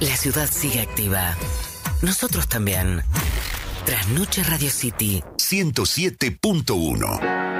La ciudad sigue activa. Nosotros también. Trasnoche Radio City 107.1.